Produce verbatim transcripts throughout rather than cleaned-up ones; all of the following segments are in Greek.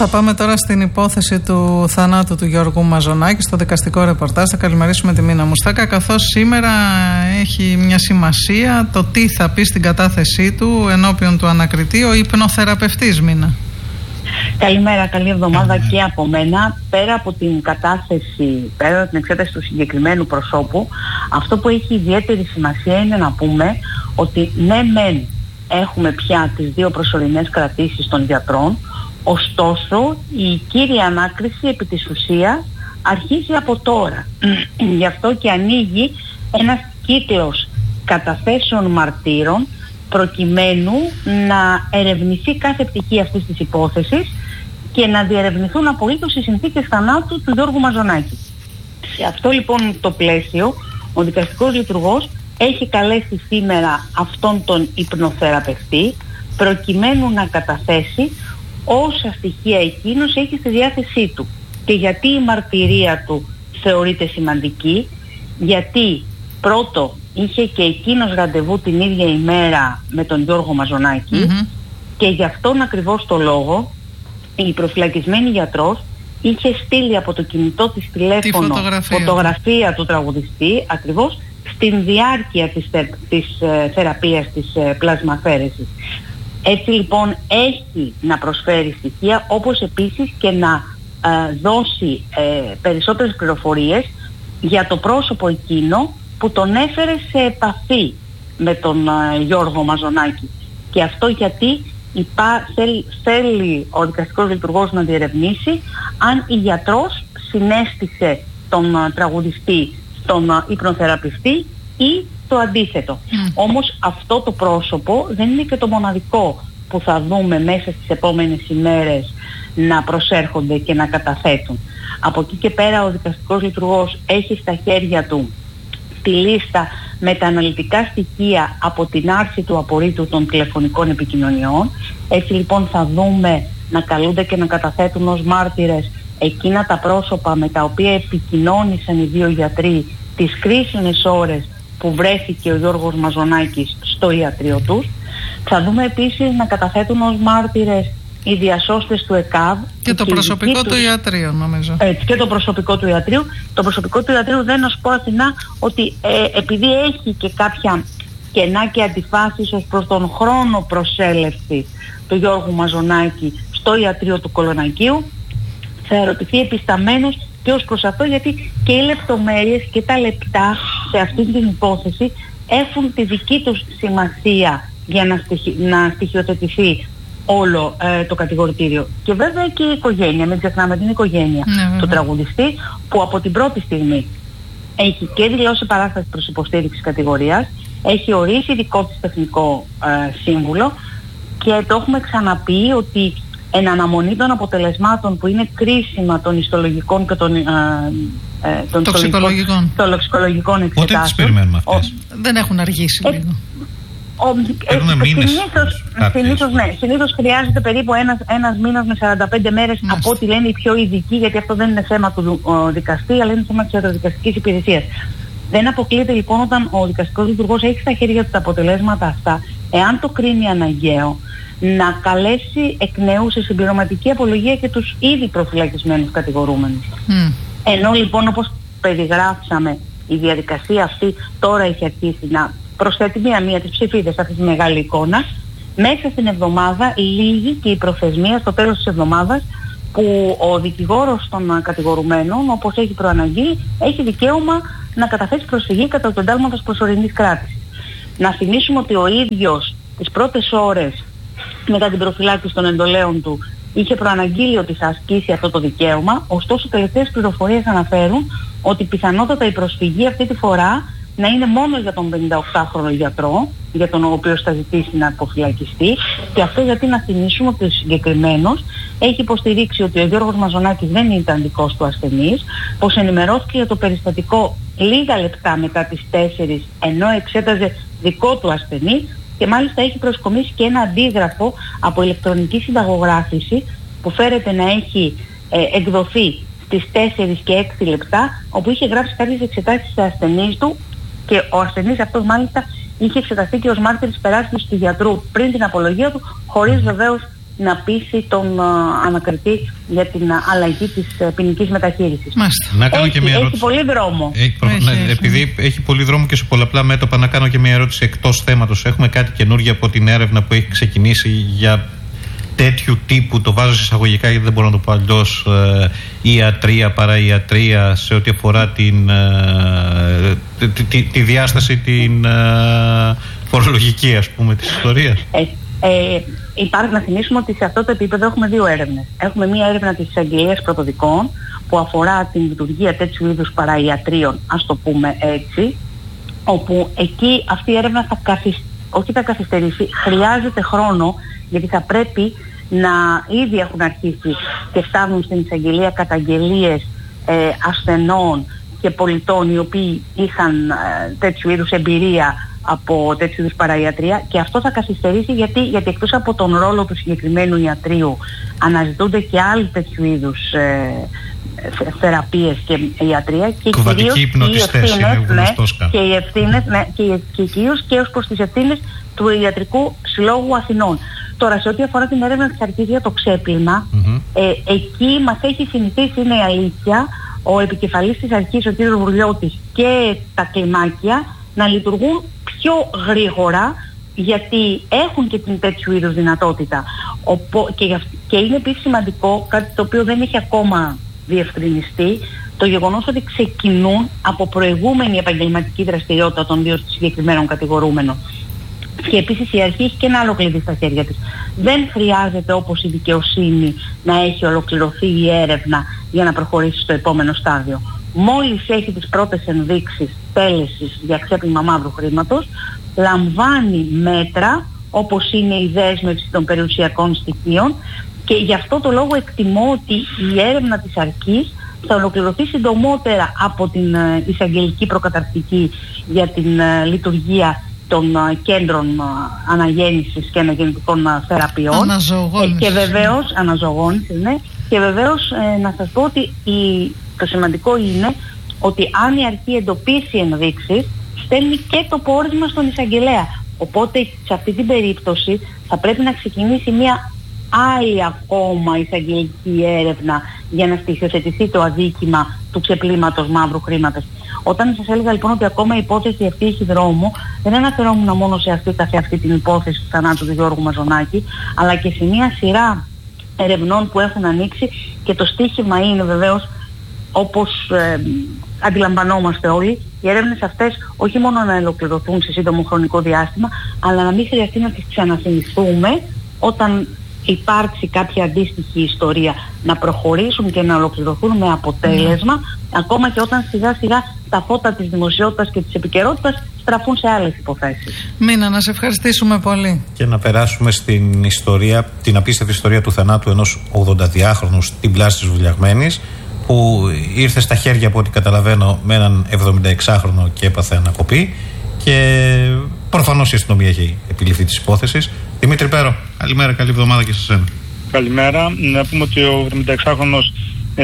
Θα πάμε τώρα στην υπόθεση του θανάτου του Γιώργου Μαζονάκη, στο δικαστικό ρεπορτάζ. Θα καλημερίσουμε τη Μίνα Μουστάκα, καθώς σήμερα έχει μια σημασία το τι θα πει στην κατάθεσή του ενώπιον του ανακριτή ο υπνοθεραπευτής. Μίνα. Καλημέρα, καλή εβδομάδα και από μένα. Πέρα από την κατάθεση, πέρα από την εξέταση του συγκεκριμένου προσώπου, αυτό που έχει ιδιαίτερη σημασία είναι να πούμε ότι ναι μεν έχουμε πια τις δύο προσωρινές κρατήσεις των γιατρών, ωστόσο η κύρια ανάκριση επί της ουσίας αρχίζει από τώρα. Γι' αυτό και ανοίγει ένας κύκλος καταθέσεων μαρτύρων προκειμένου να ερευνηθεί κάθε πτυχή αυτής της υπόθεσης και να διερευνηθούν απολύτως οι συνθήκες θανάτου του Γιώργου Μαζονάκη. Σε αυτό λοιπόν το πλαίσιο ο δικαστικός λειτουργός έχει καλέσει σήμερα αυτόν τον υπνοθεραπευτή προκειμένου να καταθέσει όσα στοιχεία εκείνος έχει στη διάθεσή του. Και γιατί η μαρτυρία του θεωρείται σημαντική? Γιατί πρώτο είχε και εκείνος ραντεβού την ίδια ημέρα με τον Γιώργο Μαζονάκη mm-hmm. και γι' αυτόν ακριβώς το λόγο η προφυλακισμένη γιατρός είχε στείλει από το κινητό της τηλέφωνο φωτογραφία. φωτογραφία του τραγουδιστή ακριβώς στην διάρκεια της, της ε, θεραπείας της ε, πλασμαφέρεσης. Έτσι λοιπόν έχει να προσφέρει στοιχεία, όπως επίσης και να ε, δώσει ε, περισσότερες πληροφορίες για το πρόσωπο εκείνο που τον έφερε σε επαφή με τον ε, Γιώργο Μαζονάκη. Και αυτό γιατί υπά, θέλ, θέλει ο δικαστικός λειτουργός να διερευνήσει αν η γιατρός συνέστησε τον ε, τραγουδιστή στον ε, υπνοθεραπευτή ή το αντίθετο. Mm. Όμως αυτό το πρόσωπο δεν είναι και το μοναδικό που θα δούμε μέσα στις επόμενες ημέρες να προσέρχονται και να καταθέτουν. Από εκεί και πέρα ο δικαστικός λειτουργός έχει στα χέρια του τη λίστα με τα αναλυτικά στοιχεία από την άρση του απορρίτου των τηλεφωνικών επικοινωνιών. Έτσι λοιπόν θα δούμε να καλούνται και να καταθέτουν ως μάρτυρες εκείνα τα πρόσωπα με τα οποία επικοινώνησαν οι δύο γιατροί τις κρίσιμες ώρες που βρέθηκε ο Γιώργος Μαζονάκης στο ιατρείο τους. Θα δούμε επίσης να καταθέτουν ως μάρτυρες οι διασώστες του ΕΚΑΒ και το προσωπικό του ιατρίου, νομίζω. Έτσι, και το προσωπικό του ιατρίου. Το προσωπικό του ιατρίου δεν να σου πω, Αθηνά, ότι ε, επειδή έχει και κάποια κενά και αντιφάσεις ως προς τον χρόνο προσέλευσης του Γιώργου Μαζονάκη στο ιατρείο του Κολονακίου, θα ερωτηθεί επισταμένος και ως προς αυτό, γιατί και οι λεπτομέρειες και τα λεπτά σε αυτή την υπόθεση έχουν τη δική τους σημασία για να, στοιχει, να στοιχειοθετηθεί όλο ε, το κατηγορητήριο. Και βέβαια και η οικογένεια, μην ξεχνάμε την οικογένεια ναι, του τραγουδιστή, που από την πρώτη στιγμή έχει και δηλώσει παράσταση προς υποστήριξη κατηγορίας, έχει ορίσει δικό της τεχνικό ε, σύμβουλο και το έχουμε ξαναπεί ότι εν αναμονή των αποτελεσμάτων που είναι κρίσιμα των ιστολογικών και των, ε, ε, των τοξικολογικών, τοξικολογικών εξετάσεων. Πότε τις περιμένουμε αυτές? Ο, δεν έχουν αργήσει ε, λίγο. Συνήθως, συνήθως, ναι, συνήθως χρειάζεται περίπου ένας, ένας μήνας με σαράντα πέντε μέρες Μάλιστα. από ό,τι λένε οι πιο ειδικοί, γιατί αυτό δεν είναι θέμα του ο, δικαστή, αλλά είναι θέμα της ιατροδικαστικής υπηρεσίας. Δεν αποκλείεται λοιπόν όταν ο δικαστικός λειτουργός έχει στα χέρια του τα αποτελέσματα αυτά, εάν το κρίνει αναγκαίο, να καλέσει εκ νέου σε συμπληρωματική απολογία και τους ήδη προφυλακισμένους κατηγορούμενους. Mm. Ενώ λοιπόν, όπως περιγράψαμε, η διαδικασία αυτή τώρα έχει αρχίσει να προσθέτει μία-μία τις ψηφίδες αυτή τη μεγάλη εικόνα. Μέσα στην εβδομάδα λύγει και η προθεσμία στο τέλος της εβδομάδας που ο δικηγόρος των κατηγορουμένων, όπως έχει προαναγγείλει, έχει δικαίωμα να καταθέσει προσφυγή κατά του εντάλματος προσωρινής κράτησης. Να θυμίσουμε ότι ο ίδιος τις πρώτες ώρες μετά την προφυλάκηση των εντολέων του είχε προαναγγείλει ότι θα ασκήσει αυτό το δικαίωμα, ωστόσο τελευταίες πληροφορίες αναφέρουν ότι πιθανότατα η προσφυγή αυτή τη φορά να είναι μόνο για τον πενηνταοκτάχρονο γιατρό, για τον οποίο θα ζητήσει να αποφυλακιστεί, και αυτό γιατί να θυμίσουμε ότι ο συγκεκριμένος έχει υποστηρίξει ότι ο Γιώργος Μαζονάκης δεν ήταν δικός του ασθενής, πως ενημερώθηκε για το περιστατικό λίγα λεπτά μετά τις τέσσερις, ενώ εξέταζε δικό του ασθενή, και μάλιστα έχει προσκομίσει και ένα αντίγραφο από ηλεκτρονική συνταγογράφηση που φέρεται να έχει ε, εκδοθεί στις τέσσερις και έξι λεπτά, όπου είχε γράψει κάποιες εξετάσεις σε ασθενείς του, και ο ασθενής αυτός μάλιστα είχε εξεταστεί και ως μάρτυρης περάσπισης του γιατρού πριν την απολογία του, χωρίς βεβαίως να πείσει τον uh, ανακριτή για την uh, αλλαγή της uh, ποινικής μεταχείρισης. Να κάνω έχει, και μια ερώτηση. Έχει πολύ δρόμο. Έχει, προ... έχει, ναι, έχει. Επειδή έχει πολύ δρόμο και σε πολλαπλά μέτωπα, να κάνω και μια ερώτηση εκτός θέματος. Έχουμε κάτι καινούργιο από την έρευνα που έχει ξεκινήσει για τέτοιου τύπου, το βάζω σε εισαγωγικά γιατί δεν μπορώ να το πω αλλιώς, ε, ιατρία, παραϊατρία, σε ό,τι αφορά την, ε, τη, τη, τη διάσταση την ε, φορολογική, ας πούμε, της ιστορίας. Ε, ε, υπάρχει, να θυμίσουμε ότι σε αυτό το επίπεδο έχουμε δύο έρευνες. Έχουμε μία έρευνα της Εισαγγελίας Πρωτοδικών που αφορά την λειτουργία τέτοιου είδους παραϊατρίων, ας το πούμε έτσι, όπου εκεί αυτή η έρευνα θα καθυστερήσει, όχι θα καθυστερήσει, χρειάζεται χρόνο, γιατί θα πρέπει να ήδη έχουν αρχίσει και φτάνουν στην εισαγγελία καταγγελίες ε, ασθενών και πολιτών οι οποίοι είχαν ε, τέτοιου είδους εμπειρία από τέτοιου είδους παραϊατρία, και αυτό θα καθυστερήσει γιατί, γιατί εκτός από τον ρόλο του συγκεκριμένου ιατρίου αναζητούνται και άλλοι τέτοιου είδους ε, θεραπείες και ιατρία, και κυρίως οι ευθύνες, ναι, και οι ευθύνες, ναι, και, και κυρίως και ως προς τις ευθύνες του Ιατρικού Συλλόγου Αθηνών. Τώρα, σε ό,τι αφορά την έρευνα της αρχής για το ξέπλυμα, mm-hmm. ε, εκεί μας έχει συνηθίσει, είναι η αλήθεια, ο επικεφαλής της αρχής, ο κ. Βουρλιώτης, και τα κλιμάκια να λειτουργούν πιο γρήγορα, γιατί έχουν και την τέτοιου είδους δυνατότητα. Οπό, και, και είναι επίσης σημαντικό, κάτι το οποίο δεν έχει ακόμα διευκρινιστεί, το γεγονός ότι ξεκινούν από προηγούμενη επαγγελματική δραστηριότητα των δύο συγκεκριμένων κατηγορούμενων. Και επίσης η αρχή έχει και ένα άλλο κλειδί στα χέρια της. Δεν χρειάζεται, όπως η δικαιοσύνη, να έχει ολοκληρωθεί η έρευνα για να προχωρήσει στο επόμενο στάδιο. Μόλις έχει τις πρώτες ενδείξεις τέλεσης για ξέπλυμα μαύρου χρήματος, λαμβάνει μέτρα, όπως είναι η δέσμευση των περιουσιακών στοιχείων, και γι' αυτό το λόγο εκτιμώ ότι η έρευνα της αρχής θα ολοκληρωθεί συντομότερα από την uh, εισαγγελική προκαταρκτική για την uh, λειτουργία των uh, κέντρων uh, αναγέννησης και αναγεννητικών uh, θεραπείων. Αναζωογόνησης. Ε, και βεβαίως, αναζωογόνησης, ναι. Και βεβαίως ε, να σας πω ότι η, το σημαντικό είναι ότι αν η αρχή εντοπίσει ενδείξεις, στέλνει και το πόρισμα στον εισαγγελέα. Οπότε σε αυτή την περίπτωση θα πρέπει να ξεκινήσει μια άλλη ακόμα εισαγγελική έρευνα για να στοιχειοθετηθεί το αδίκημα του ξεπλήματος μαύρου χρήματος. Όταν σας έλεγα λοιπόν ότι ακόμα η υπόθεση αυτή έχει δρόμο, δεν αναφερόμουν μόνο σε αυτή, σε αυτή την υπόθεση του θανάτου του Γιώργου Μαζονάκη, αλλά και σε μια σειρά ερευνών που έχουν ανοίξει, και το στίχημα είναι βεβαίως, όπως ε, αντιλαμβανόμαστε όλοι, οι έρευνες αυτές όχι μόνο να ολοκληρωθούν σε σύντομο χρονικό διάστημα, αλλά να μην χρειαστεί να τις ξαναθυμηθούμε όταν υπάρξει κάποια αντίστοιχη ιστορία, να προχωρήσουν και να ολοκληρωθούν με αποτέλεσμα, mm. ακόμα και όταν σιγά σιγά τα φώτα της δημοσιότητας και της επικαιρότητας στραφούν σε άλλες υποθέσεις. Μίνα, να σε ευχαριστήσουμε πολύ. Και να περάσουμε στην ιστορία, την απίστευτη ιστορία του θανάτου ενός ογδονταδυάχρονου στην πλάση της Βουλιαγμένης, που ήρθε στα χέρια, από ό,τι καταλαβαίνω, με έναν εβδομηνταεξάχρονο και έπαθε ανακοπή, και προφανώς η αστυνομία έχει επιληφθεί της υπόθεσης. Δημήτρη Πέρο, καλημέρα, καλή εβδομάδα και σε εσένα. Καλημέρα. Να πούμε ότι ο εβδομηνταεξάχρονος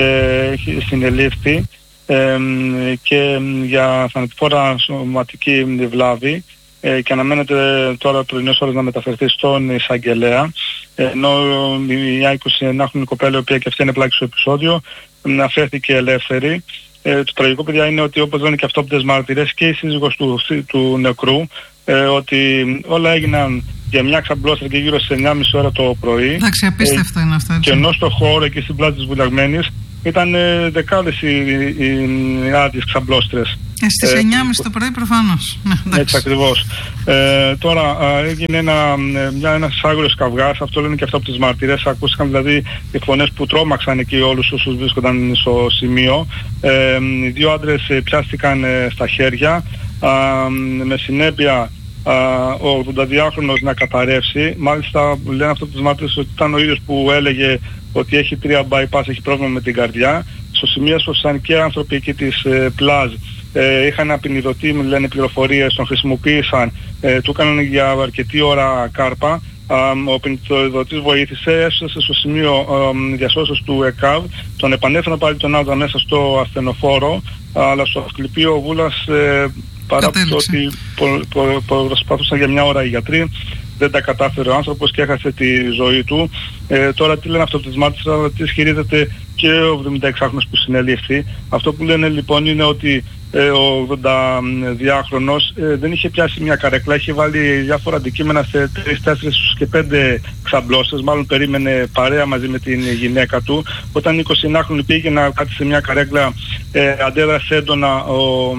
ε, έχει συνελήφθη ε, και για θανατηφόρα σωματική βλάβη ε, και αναμένεται τώρα πρωινές ώρες να μεταφερθεί στον εισαγγελέα, ενώ μια εικοσιενάχρονη κοπέλα, η οποία και αυτή είναι πλάκη στο επεισόδιο, αφέθηκε ελεύθερη. Ε, το τραγικό, παιδιά, είναι ότι, όπως λένε και αυτόπτες μάρτυρες και η σύζυγος του, του νεκρού, ε, ότι όλα έγιναν για μια ξαμπλώστρα και γύρω στις εννιά και μισή ώρα το πρωί. Εντάξει, απίστευτο ε, είναι αυτό. Έτσι. Και ενώ στο χώρο εκεί στην πλάτη της Βουλιαγμένης ήταν ε, δεκάδες οι, οι, οι άδειες ξαμπλώστρες. Ε, στις ε, εννιά και μισή το πρωί προφανώς. Ναι, έτσι ακριβώς. Ε, τώρα ε, έγινε ένα, μια, ένας άγριος καυγάς, αυτό λένε και αυτό από τις μαρτυρές. Ακούστηκαν δηλαδή οι φωνές που τρόμαξαν εκεί όλους όσους βρίσκονταν στο σημείο. Ε, οι δύο άντρες ε, πιάστηκαν ε, στα χέρια, ε, με συνέπεια ε, ο ογδονταδυάχρονος να καταρρεύσει. Μάλιστα λένε αυτό από τις μαρτυρές ότι ήταν ο ίδιος που έλεγε ότι έχει τρία bypass, έχει πρόβλημα με την καρδιά. Στο σημείο σωσαν και άνθρωποι εκεί της ε, πλάζ. Ε, είχαν απεινιδωτεί, λένε πληροφορίες, τον χρησιμοποίησαν, ε, του έκαναν για αρκετή ώρα κάρπα. Ε, ο απεινιδωτής βοήθησε, έσωσε στο σημείο ε, διασώσεως του ΕΚΑΒ, τον επανέφεραν πάλι τον άντρα μέσα στο ασθενοφόρο, αλλά στο Ασκληπείο ο Βούλας ε, παρά το ότι προσπαθούσαν για μια ώρα οι γιατροί, δεν τα κατάφερε ο άνθρωπος και έχασε τη ζωή του. Ε, τώρα τι λένε αυτό από τις μάρτυρες, τι ισχυρίζεται και ο εβδομηνταεξάχρονος που συνελήφθη. Αυτό που λένε λοιπόν είναι ότι ε, ο ογδονταδυάχρονος ε, δεν είχε πιάσει μια καρέκλα, είχε βάλει διάφορα αντικείμενα σε τρεις, τέσσερις και πέντε ξαμπλώσες, μάλλον περίμενε παρέα μαζί με την γυναίκα του. Όταν η εικοσιενάχρονη πήγε να κάτσει σε μια καρέκλα, ε, αντέδρασε έντονα ο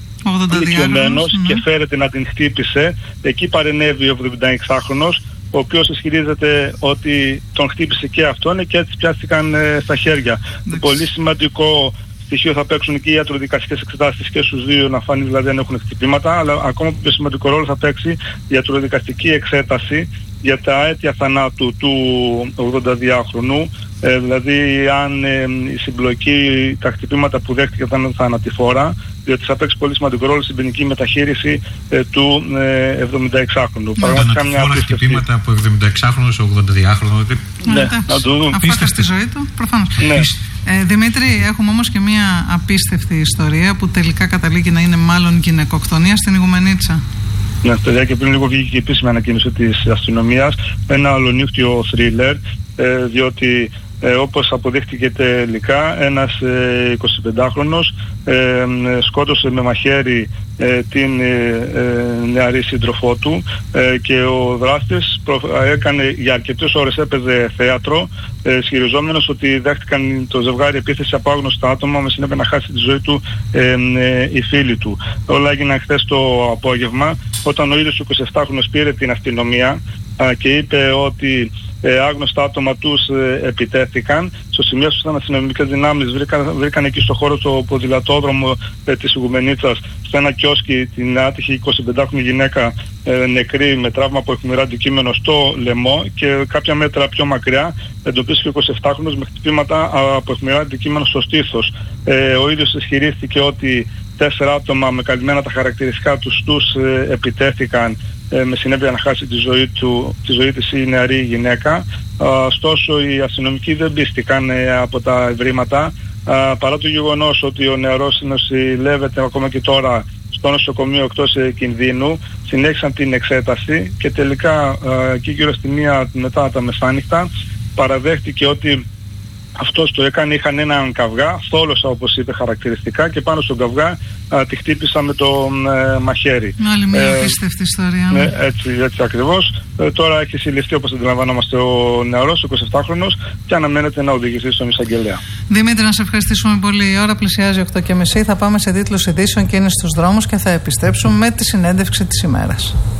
ηλικιωμένος ναι. και φέρεται να την χτύπησε. Εκεί παρενέβη ο εβδομηνταεξάχρονος, ο οποίος ισχυρίζεται ότι τον χτύπησε και αυτόν και έτσι πιάστηκαν ε, στα χέρια. Δεξί. Πολύ σημαντικό στοιχείο θα παίξουν και οι ιατροδικαστικές εξετάσεις και στους δύο, να φανεί δηλαδή αν έχουν χτυπήματα, αλλά ακόμα πιο σημαντικό ρόλο θα παίξει η ιατροδικαστική εξέταση για τα αίτια θανάτου του ογδονταδυάχρονου, ε, δηλαδή αν ε, η συμπλοκή, τα χτυπήματα που δέχτηκε ήταν θανατηφόρα, διότι θα παίξει πολύ σημαντικό ρόλο στην ποινική μεταχείριση ε, του ε, εβδομηνταεξάχρονου. Ναι, πραγματικά μια απίστευτη. Χτυπήματα από εβδομηνταεξάχρονο σε ογδονταδυάχρονο. Ναι, να το δούμε. Αφού έχασε τη ζωή του, προφανώς. Ναι. Ε, Δημήτρη, έχουμε όμως και μια απίστευτη ιστορία που τελικά καταλήγει να είναι μάλλον γυναικοκτονία στην Ιγουμενίτσα. Ναι, παιδιά, και πριν λίγο βγήκε και η επίσημη ανακοίνωση της αστυνομίας, ένα ολονύχτιο θρίλερ, ε, διότι ε, όπως αποδείχτηκε τελικά, ένας ε, εικοσιπεντάχρονος ε, σκότωσε με μαχαίρι ε, την ε, ε, νεαρή σύντροφό του ε, και ο δράστης προ, έκανε για αρκετές ώρες, έπαιζε θέατρο, ε, ισχυριζόμενος ότι δέχτηκαν το ζευγάρι επίθεση από άγνωστα άτομα με συνέπεια να χάσει τη ζωή του ε, ε, η φίλη του. Όλα έγιναν χθες το απόγευμα, όταν ο ίδιος ο εικοσιεπτάχρονος πήρε την αστυνομία α, και είπε ότι ε, άγνωστα άτομα τους ε, επιτέθηκαν. Στο σημείο στους αστυνομικές δυνάμεις βρήκαν, βρήκαν εκεί στο χώρο το ποδηλατόδρομο ε, της Ιγουμενίτσας, σε ένα κιόσκι, την άτυχη εικοσιπεντάχρονη γυναίκα ε, νεκρή με τραύμα από αιχμηρά αντικείμενο στο λαιμό, και κάποια μέτρα πιο μακριά εντοπίστηκε ο εικοσιεπτάχρονος με χτυπήματα από αιχμηρά αντικείμενο στο στήθος. Ε, ο ίδιος ισχυρίστηκε ότι τέσσερα άτομα με καλυμμένα τα χαρακτηριστικά τους τους ε, επιτέθηκαν ε, με συνέπεια να χάσει τη ζωή, του, τη ζωή της η νεαρή γυναίκα. Ωστόσο οι αστυνομικοί δεν πίστηκαν ε, από τα ευρήματα, α, παρά το γεγονός ότι ο νεαρός νοσηλεύεται ακόμα και τώρα στο νοσοκομείο εκτός ε, κινδύνου. Συνέχισαν την εξέταση και τελικά ε, εκεί γύρω στη μία μετά τα μεσάνυχτα παραδέχτηκε ότι αυτός το έκανε, είχαν έναν καυγά, θόλωσα όπως είπε χαρακτηριστικά, και πάνω στον καυγά α, τη χτύπησα με το ε, μαχαίρι. Άλλη μια ε, απίστευτη ιστορία. Ναι, έτσι, έτσι ακριβώς. Ε, τώρα έχει συλληφθεί, όπως αντιλαμβανόμαστε, ο νεαρός, ο εικοσιεπτάχρονος, και αναμένεται να οδηγηθεί στον εισαγγελέα. Δημήτρη, να σε ευχαριστήσουμε πολύ. Η ώρα πλησιάζει οκτώ και μισή. Θα πάμε σε τίτλους ειδήσεων και είναι στους δρόμους και θα επιστρέψουμε με τη συνέντευξη της ημέρας.